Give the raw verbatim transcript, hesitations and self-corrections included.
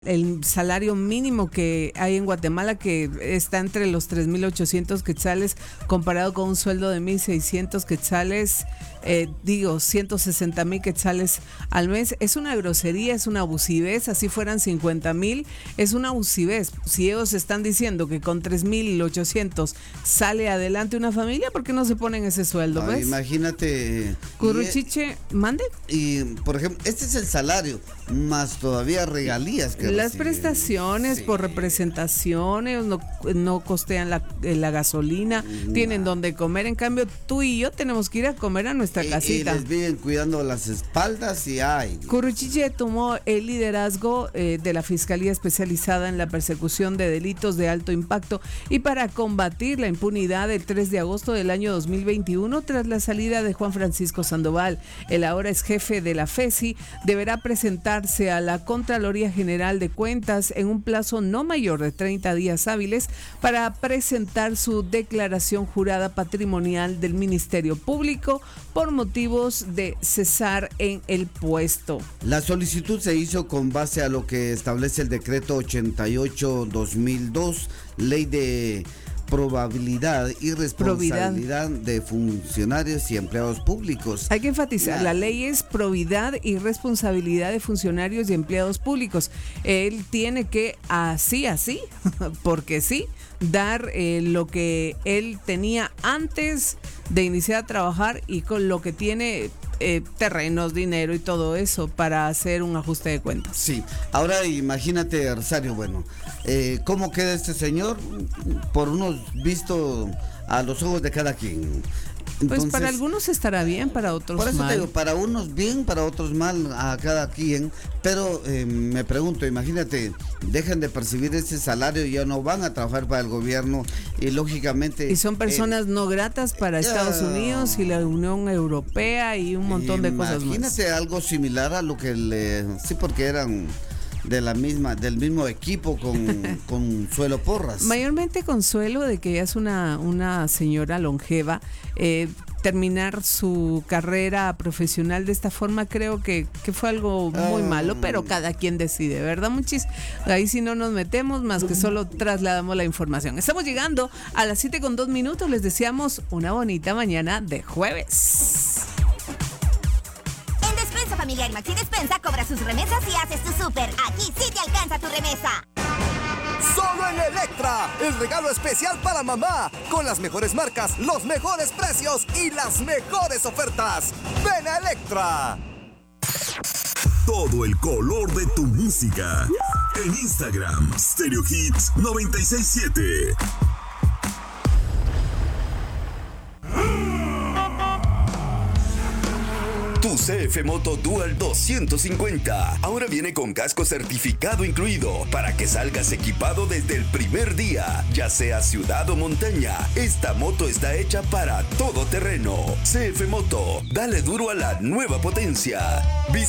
El salario mínimo que hay en Guatemala, que está entre los tres mil ochocientos quetzales comparado con un sueldo de mil seiscientos quetzales, eh, digo, ciento sesenta mil quetzales al mes, es una grosería, es una abusivez. Así fueran cincuenta mil, es una abusivez. Si ellos están diciendo que con tres mil ochocientos sale adelante una familia, ¿por qué no se ponen ese sueldo? No, ¿ves? Imagínate. Curruchiche, mande. Y, por ejemplo, este es el salario, más todavía regalías que Las reciben. prestaciones sí. por representaciones, no, no costean la, la gasolina, nah. tienen donde comer. En cambio, tú y yo tenemos que ir a comer a nuestra y, casita. Y les viven cuidando las espaldas y ay. Curruchiche tomó el liderazgo eh, de la Fiscalía Especializada en la Persecución de Delitos de Alto Impacto y para combatir la impunidad el tres de agosto del año dos mil veintiuno, tras la salida de Juan Francisco Sandoval. El ahora es jefe de la FESI, deberá presentarse a la Contraloría General de Cuentas en un plazo no mayor de treinta días hábiles para presentar su declaración jurada patrimonial del Ministerio Público por motivos de cesar en el puesto. La solicitud se hizo con base a lo que establece el decreto ochenta y ocho guión dos mil dos, ley de probabilidad y responsabilidad probidad. de funcionarios y empleados públicos. Hay que enfatizar, la, la ley es probidad y responsabilidad de funcionarios y empleados públicos. Él tiene que, así, así, porque sí, dar eh, lo que él tenía antes de iniciar a trabajar y con lo que tiene eh, terrenos, dinero y todo eso para hacer un ajuste de cuentas. Sí, ahora imagínate, Rosario, bueno, eh, ¿cómo queda este señor? Por unos visto a los ojos de cada quien. Entonces, pues para algunos estará bien, para otros mal. Por eso mal. te digo, para unos bien, para otros mal, a cada quien. Pero eh, me pregunto, imagínate, dejan de percibir ese salario y ya no van a trabajar para el gobierno y lógicamente... Y son personas eh, no gratas para eh, Estados Unidos y la Unión Europea y un montón de cosas más. Imagínate algo similar a lo que le... Sí, porque eran... de la misma, del mismo equipo con Consuelo Porras. Mayormente Consuelo, de que ella es una, una señora longeva, eh, terminar su carrera profesional de esta forma creo que, que fue algo muy uh, malo, pero cada quien decide, ¿verdad, Muchis? Ahí sí no nos metemos, más que solo trasladamos la información. Estamos llegando a las siete con dos minutos, les deseamos una bonita mañana de jueves. Familiar Maxi Despensa cobra sus remesas y haces tu súper. Aquí sí te alcanza tu remesa. Solo en Electra, el regalo especial para mamá, con las mejores marcas, los mejores precios y las mejores ofertas. ¡Ven a Electra! Todo el color de tu música en Instagram, Stereo Hits noventa y seis punto siete. Tu C F Moto Dual doscientos cincuenta ahora viene con casco certificado incluido para que salgas equipado desde el primer día, ya sea ciudad o montaña. Esta moto está hecha para todo terreno. C F Moto, dale duro a la nueva potencia. Visita